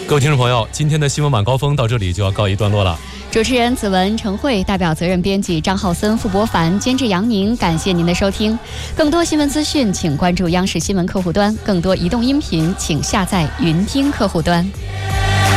各位听众朋友，今天的新闻晚高峰到这里就要告一段落了。 主持人子文、陈慧，代表责任编辑张浩森、付博凡，监制杨宁，感谢您的收听。更多新闻资讯，请关注央视新闻客户端；更多移动音频，请下载云听客户端。